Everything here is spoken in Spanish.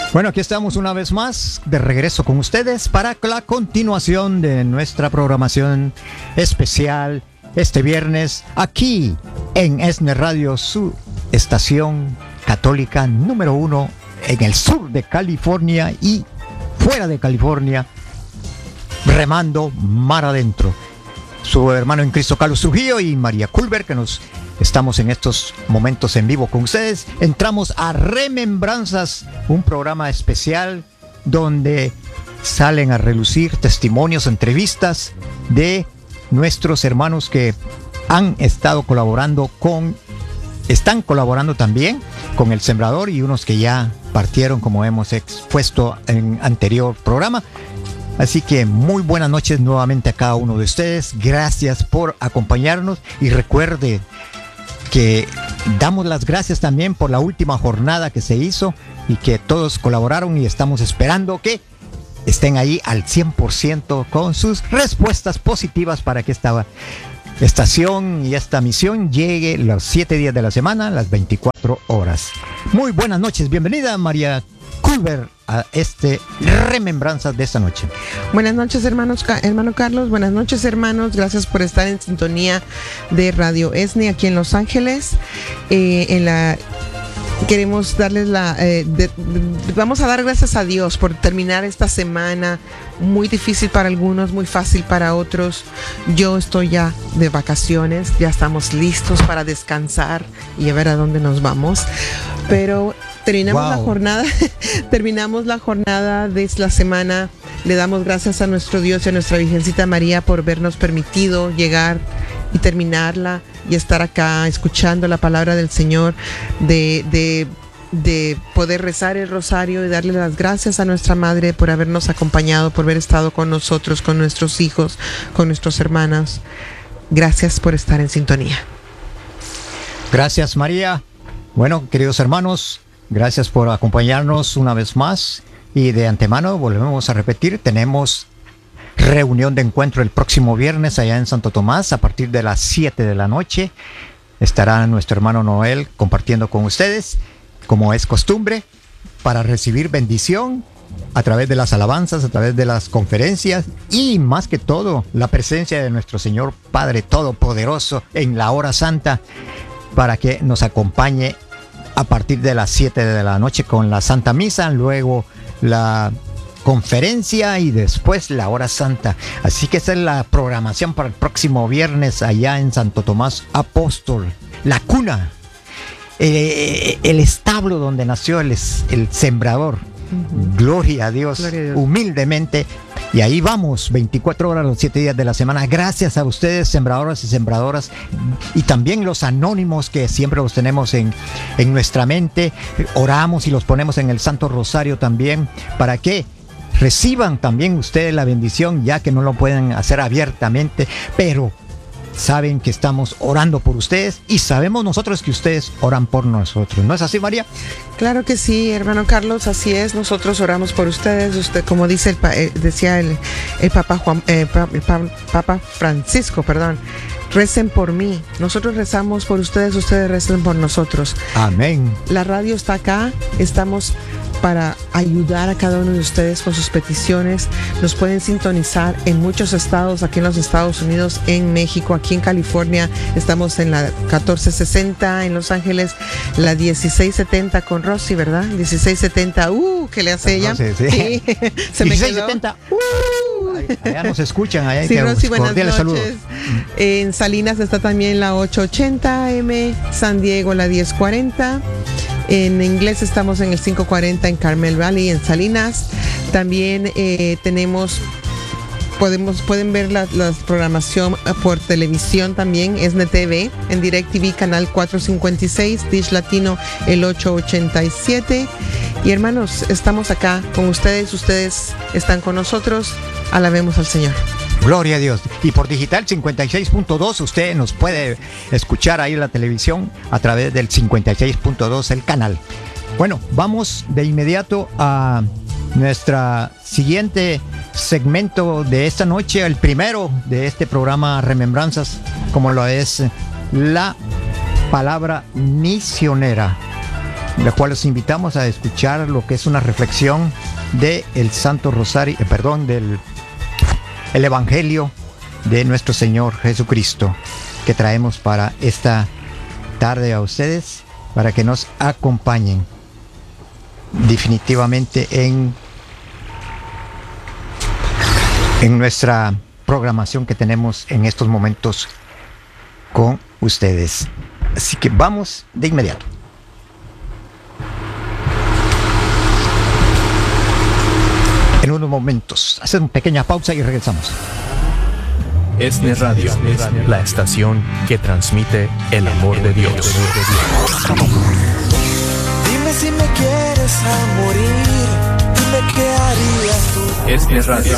Bueno, aquí estamos una vez más de regreso con ustedes para la continuación de nuestra programación especial este viernes aquí en ESNE Radio, su estación católica número 1 en el sur de California y fuera de California, remando mar adentro. Su hermano en Cristo Carlos Trujillo y María Culver, que nos estamos en estos momentos en vivo con ustedes. Entramos a Remembranzas, un programa especial donde salen a relucir testimonios, entrevistas de nuestros hermanos que han estado colaborando están colaborando también con El Sembrador y unos que ya partieron, como hemos expuesto en anterior programa. Así que muy buenas noches nuevamente a cada uno de ustedes. Gracias por acompañarnos y recuerde que damos las gracias también por la última jornada que se hizo y que todos colaboraron y estamos esperando que estén ahí al 100% con sus respuestas positivas para que esta estación y esta misión llegue los 7 días de la semana, las 24 horas. Muy buenas noches, bienvenida María Culver a Remembranzas de esta noche. Buenas noches hermano Carlos, buenas noches hermanos, gracias por estar en sintonía de Radio ESNE aquí en Los Ángeles. Queremos darles vamos a dar gracias a Dios por terminar esta semana muy difícil para algunos, muy fácil para otros. Yo estoy ya de vacaciones, ya estamos listos para descansar y a ver a dónde nos vamos. Pero terminamos la jornada de la semana. Le damos gracias a nuestro Dios y a nuestra Virgencita María por habernos permitido llegar y terminarla y estar acá escuchando la palabra del Señor, de poder rezar el rosario y darle las gracias a nuestra Madre por habernos acompañado, por haber estado con nosotros, con nuestros hijos, con nuestros hermanos. Gracias por estar en sintonía. Gracias María. Bueno, queridos hermanos, gracias por acompañarnos una vez más y de antemano volvemos a repetir, tenemos reunión de encuentro el próximo viernes allá en Santo Tomás a partir de las 7 de la noche. Estará nuestro hermano Noel compartiendo con ustedes, como es costumbre, para recibir bendición a través de las alabanzas, a través de las conferencias y más que todo la presencia de nuestro Señor Padre Todopoderoso en la hora santa para que nos acompañe a partir de las 7 de la noche con la Santa Misa, luego la conferencia y después la hora santa. Así que esa es la programación para el próximo viernes allá en Santo Tomás Apóstol, la cuna, el establo donde nació el Sembrador. Gloria a Dios, humildemente. Y ahí vamos, 24 horas los 7 días de la semana. Gracias a ustedes, sembradoras y sembradoras, y también los anónimos que siempre los tenemos en nuestra mente. Oramos y los ponemos en el Santo Rosario también, para que reciban también ustedes la bendición, ya que no lo pueden hacer abiertamente, pero saben que estamos orando por ustedes y sabemos nosotros que ustedes oran por nosotros. ¿No es así, María? Claro que sí, hermano Carlos, así es. Nosotros oramos por ustedes. Usted, como dice decía el Papa Francisco, recen por mí. Nosotros rezamos por ustedes, ustedes recen por nosotros. Amén. La radio está acá, estamos para ayudar a cada uno de ustedes con sus peticiones. Nos pueden sintonizar en muchos estados, aquí en los Estados Unidos, en México, aquí en California. Estamos en la 1460 en Los Ángeles, la 1670 con Rosy, ¿verdad? 1670, ¿qué le hace ella? Sí. Se me 1670, allá nos escuchan, allá sí, Rosy, buenas noches. Saludos. En Salinas está también la 880 AM, San Diego la 1040. En inglés estamos en el 540 en Carmel Valley, en Salinas. También pueden ver la programación por televisión también, ESNE TV, en DirecTV canal 456, Dish Latino el 887. Y hermanos, estamos acá con ustedes están con nosotros, alabemos al Señor. Gloria a Dios. Y por digital 56.2 usted nos puede escuchar ahí en la televisión a través del 56.2 el canal. Bueno, vamos de inmediato a nuestra siguiente segmento de esta noche, el primero de este programa Remembranzas, como lo es la palabra misionera. la cual los invitamos a escuchar lo que es una reflexión de el Santo Rosario, del el Evangelio de nuestro Señor Jesucristo, que traemos para esta tarde a ustedes, para que nos acompañen definitivamente en nuestra programación que tenemos en estos momentos con ustedes. Así que vamos de inmediato. En unos momentos, hacer una pequeña pausa y regresamos. ESNE Radio, la estación que transmite el amor de Dios. Dime si me quieres a morir, dime qué harías tú. ESNE Radio,